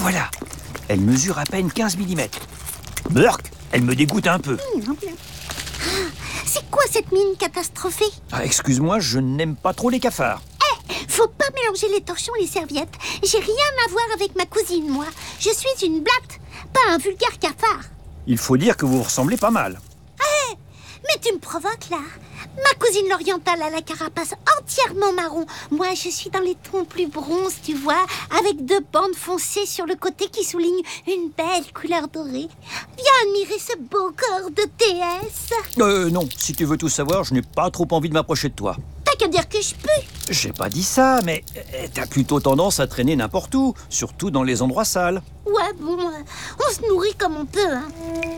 voilà. Elle mesure à peine 15 mm. Burk, elle me dégoûte un peu. C'est quoi cette mine catastrophée? Excuse-moi, je n'aime pas trop les cafards. Faut pas mélanger les torchons et les serviettes. J'ai rien à voir avec ma cousine, moi. Je suis une blatte, pas un vulgaire cafard. Il faut dire que vous ressemblez pas mal. Mais tu me provoques, là. Ma cousine l'orientale a la carapace entièrement marron. Moi, je suis dans les tons plus bronzes, tu vois, avec 2 bandes foncées sur le côté qui soulignent une belle couleur dorée. Viens admirer ce beau corps de TS. Non, si tu veux tout savoir, je n'ai pas trop envie de m'approcher de toi. T'as qu'à dire que je peux. J'ai pas dit ça, mais t'as plutôt tendance à traîner n'importe où, surtout dans les endroits sales. Ouais, bon, on se nourrit comme on peut, hein.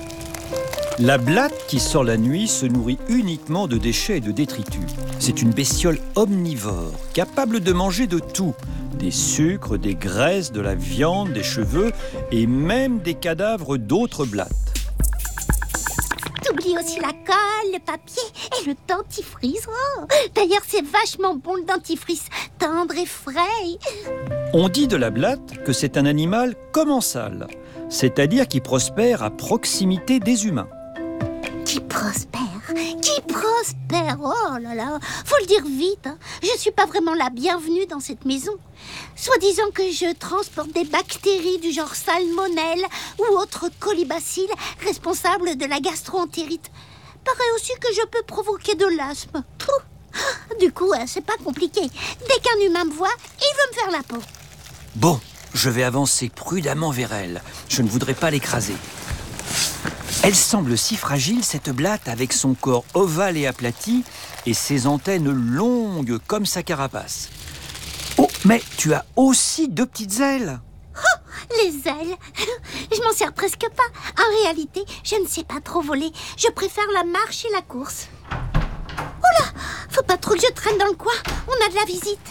La blatte qui sort la nuit se nourrit uniquement de déchets et de détritus. C'est une bestiole omnivore, capable de manger de tout. Des sucres, des graisses, de la viande, des cheveux et même des cadavres d'autres blattes. T'oublies aussi la colle, le papier et le dentifrice. Oh, d'ailleurs, c'est vachement bon le dentifrice, tendre et frais. On dit de la blatte que c'est un animal commensal, c'est-à-dire qui prospère à proximité des humains. Qui prospère? Qui prospère? Oh là là, faut le dire vite, hein. Je suis pas vraiment la bienvenue dans cette maison. Soi-disant que je transporte des bactéries du genre salmonelle ou autres colibacilles responsables de la gastro-entérite. Paraît aussi que je peux provoquer de l'asthme. Du coup, c'est pas compliqué. Dès qu'un humain me voit, il veut me faire la peau. Bon, je vais avancer prudemment vers elle. Je ne voudrais pas l'écraser. Elle semble si fragile, cette blatte, avec son corps ovale et aplati et ses antennes longues comme sa carapace. Oh, mais tu as aussi 2 petites ailes. Les ailes, je m'en sers presque pas. En réalité, je ne sais pas trop voler. Je préfère la marche et la course. Oh là, faut pas trop que je traîne dans le coin. On a de la visite.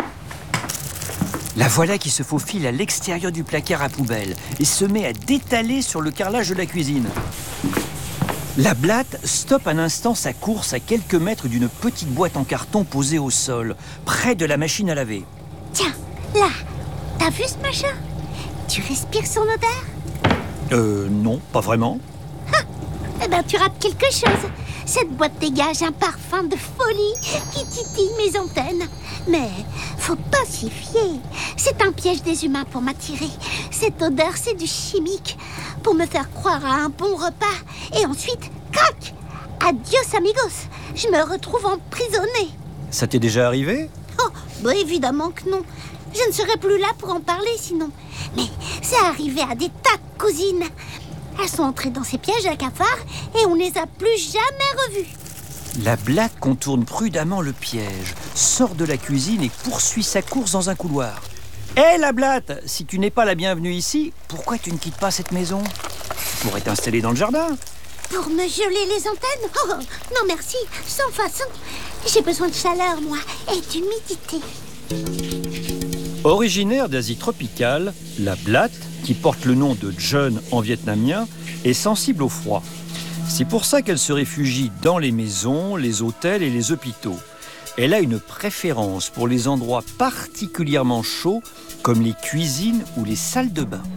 La voilà qui se faufile à l'extérieur du placard à poubelle et se met à détaler sur le carrelage de la cuisine. La blatte stoppe un instant sa course à quelques mètres d'une petite boîte en carton posée au sol, près de la machine à laver. Tiens, là, t'as vu ce machin? Tu respires son odeur? Non, pas vraiment. Eh ben, tu rates quelque chose. Cette boîte dégage un parfum de folie qui titille mes antennes. Mais faut pas s'y fier. C'est un piège des humains pour m'attirer. Cette odeur, c'est du chimique. Pour me faire croire à un bon repas. Et ensuite, crac! Adios amigos. Je me retrouve emprisonnée. Ça t'est déjà arrivé? Oh, bah évidemment que non. Je ne serais plus là pour en parler sinon. Mais c'est arrivé à des tas de cousines. Elles sont entrées dans ces pièges à cafards et on les a plus jamais revues. La blatte contourne prudemment le piège, sort de la cuisine et poursuit sa course dans un couloir. Hé la blatte, si tu n'es pas la bienvenue ici, pourquoi tu ne quittes pas cette maison? Tu pourrais t'installer dans le jardin. Pour me geler les antennes? Oh, non merci, sans façon. J'ai besoin de chaleur, moi, et d'humidité. Originaire d'Asie tropicale, la blatte, qui porte le nom de Jeune en vietnamien, est sensible au froid. C'est pour ça qu'elle se réfugie dans les maisons, les hôtels et les hôpitaux. Elle a une préférence pour les endroits particulièrement chauds, comme les cuisines ou les salles de bain.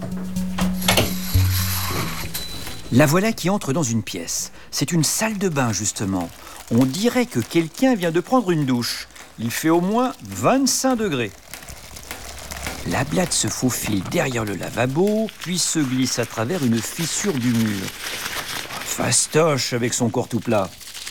La voilà qui entre dans une pièce. C'est une salle de bain, justement. On dirait que quelqu'un vient de prendre une douche. Il fait au moins 25 degrés. La blatte se faufile derrière le lavabo, puis se glisse à travers une fissure du mur. Fastoche avec son corps tout plat.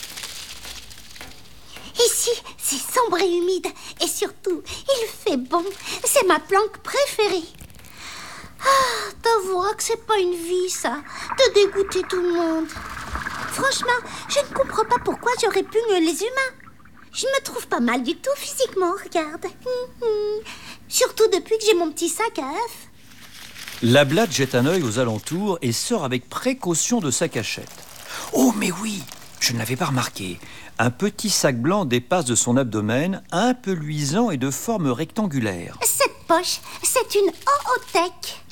Ici, c'est sombre et humide. Et surtout, il fait bon. C'est ma planque préférée. Ah, t'avoueras que c'est pas une vie, ça, de dégoûter tout le monde. Franchement, je ne comprends pas pourquoi je répugne les humains. Je me trouve pas mal du tout physiquement, regarde. Surtout depuis que j'ai mon petit sac à œufs. La blatte jette un œil aux alentours et sort avec précaution de sa cachette. Oh, mais oui, je ne l'avais pas remarqué. Un petit sac blanc dépasse de son abdomen, un peu luisant et de forme rectangulaire. Cette poche, c'est une oothèque.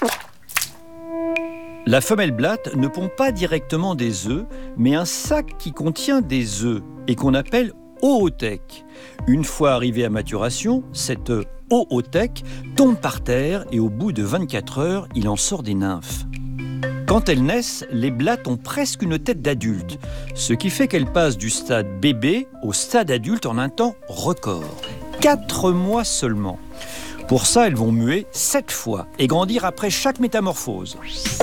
La femelle blatte ne pond pas directement des œufs, mais un sac qui contient des œufs et qu'on appelle oothèque. Une fois arrivée à maturation, cette oothèque tombe par terre et au bout de 24 heures, il en sort des nymphes. Quand elles naissent, les blattes ont presque une tête d'adulte, ce qui fait qu'elles passent du stade bébé au stade adulte en un temps record. 4 mois seulement. Pour ça, elles vont muer 7 fois et grandir après chaque métamorphose.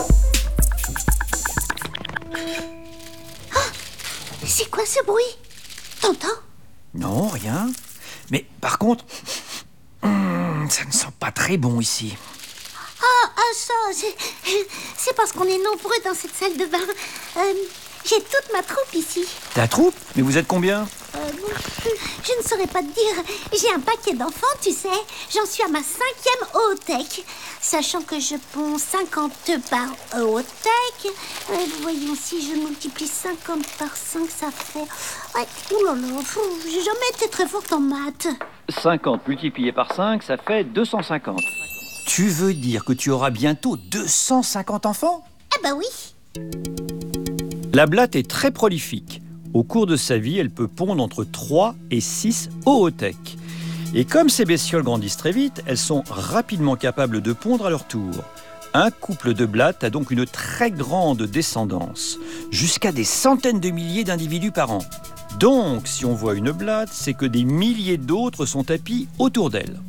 C'est quoi ce bruit? T'entends? Non, rien. Mais par contre, ça ne sent pas très bon ici. Ça, c'est parce qu'on est nombreux dans cette salle de bain. J'ai toute ma troupe ici. Ta troupe? Mais vous êtes combien? Je ne saurais pas te dire. J'ai un paquet d'enfants, tu sais. J'en suis à ma 5e oothèque. Sachant que je ponds 50 par oothèque. Voyons, si je multiplie 50 par 5, ça fait... Ouais, oulala, j'ai jamais été très forte en maths. 50 multiplié par 5, ça fait 250. Tu veux dire que tu auras bientôt 250 enfants? Eh ben oui. La blatte est très prolifique. Au cours de sa vie, elle peut pondre entre 3 et 6 oothèques. Et comme ces bestioles grandissent très vite, elles sont rapidement capables de pondre à leur tour. Un couple de blattes a donc une très grande descendance, jusqu'à des centaines de milliers d'individus par an. Donc, si on voit une blatte, c'est que des milliers d'autres sont tapis autour d'elle.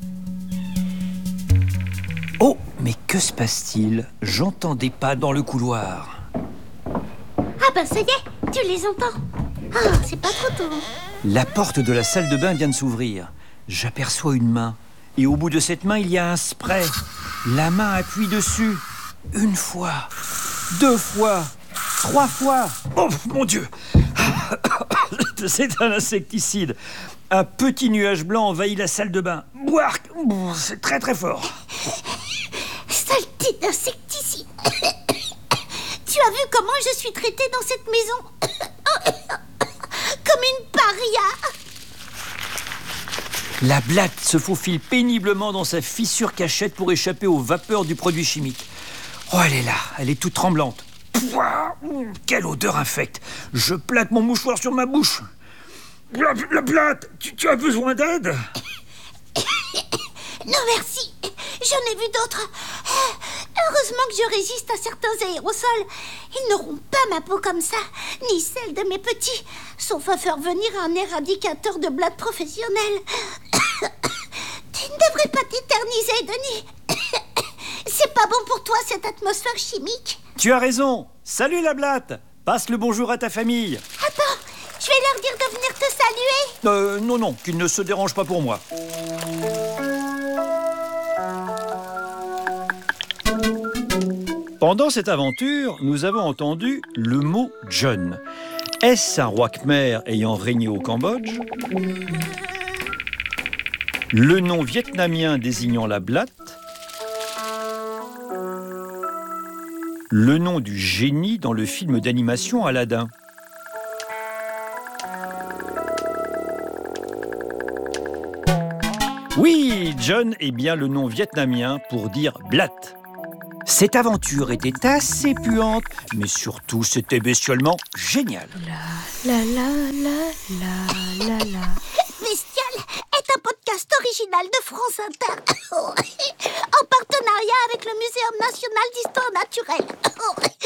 Oh, mais que se passe-t-il? J'entends des pas dans le couloir. Ah ben ça y est, tu les entends. Ah, c'est pas trop tôt. La porte de la salle de bain vient de s'ouvrir. J'aperçois une main. Et au bout de cette main, il y a un spray. La main appuie dessus. 1 fois, 2 fois, 3 fois. Oh, mon Dieu! C'est un insecticide. Un petit nuage blanc envahit la salle de bain. Boire, c'est très très fort. Saleté d'insecticide. Tu as vu comment je suis traitée dans cette maison? Comme une paria. La blatte se faufile péniblement dans sa fissure cachette pour échapper aux vapeurs du produit chimique. Oh, elle est là, elle est toute tremblante. Pouah, quelle odeur infecte! Je plaque mon mouchoir sur ma bouche. La blatte, tu as besoin d'aide? Non merci, j'en ai vu d'autres. Heureusement que je résiste à certains aérosols. Ils n'auront pas ma peau comme ça, ni celle de mes petits, sauf à faire venir un éradicateur de blattes professionnel. Tu ne devrais pas t'éterniser, Denis. C'est pas bon pour toi, cette atmosphère chimique. Tu as raison. Salut la blatte. Passe le bonjour à ta famille. Attends, je vais leur dire de venir te saluer. Non, qu'ils ne se dérangent pas pour moi. Pendant cette aventure, nous avons entendu le mot John. Est-ce un roi khmer ayant régné au Cambodge? Le nom vietnamien désignant la blatte? Le nom du génie dans le film d'animation Aladdin? Oui, John est bien le nom vietnamien pour dire blatte. Cette aventure était assez puante, mais surtout c'était bestiolement génial. La la la la la la. Bestial est un podcast original de France Inter en partenariat avec le Muséum national d'histoire naturelle.